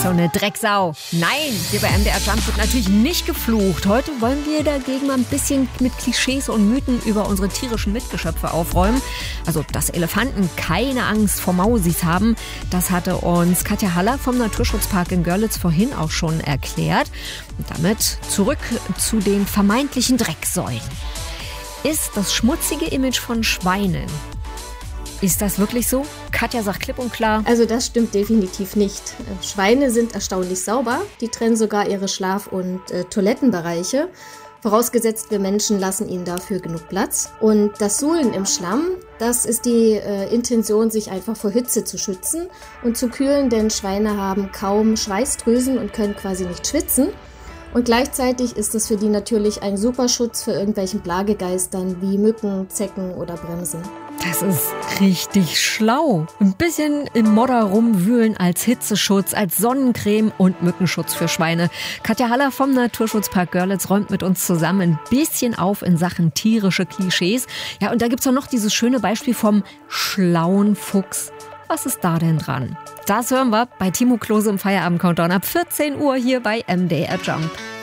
So eine Drecksau. Nein, hier bei MDR Jump wird natürlich nicht geflucht. Heute wollen wir dagegen mal ein bisschen mit Klischees und Mythen über unsere tierischen Mitgeschöpfe aufräumen. Also, dass Elefanten keine Angst vor Mausis haben, das hatte uns Katja Haller vom Naturschutzpark in Görlitz vorhin auch schon erklärt. Und damit zurück zu den vermeintlichen Drecksäulen. Ist das schmutzige Image von Schweinen, ist das wirklich so? Katja sagt klipp und klar. Also das stimmt definitiv nicht. Schweine sind erstaunlich sauber. Die trennen sogar ihre Schlaf- und Toilettenbereiche. Vorausgesetzt, wir Menschen lassen ihnen dafür genug Platz. Und das Suhlen im Schlamm, das ist die Intention, sich einfach vor Hitze zu schützen und zu kühlen, denn Schweine haben kaum Schweißdrüsen und können quasi nicht schwitzen. Und gleichzeitig ist es für die natürlich ein super Schutz vor irgendwelchen Plagegeistern wie Mücken, Zecken oder Bremsen. Das ist richtig schlau. Ein bisschen im Modder rumwühlen als Hitzeschutz, als Sonnencreme und Mückenschutz für Schweine. Katja Haller vom Naturschutzpark Görlitz räumt mit uns zusammen ein bisschen auf in Sachen tierische Klischees. Ja, und da gibt's auch noch dieses schöne Beispiel vom schlauen Fuchs. Was ist da denn dran? Das hören wir bei Timo Klose im Feierabend-Countdown ab 14 Uhr hier bei MDR Jump.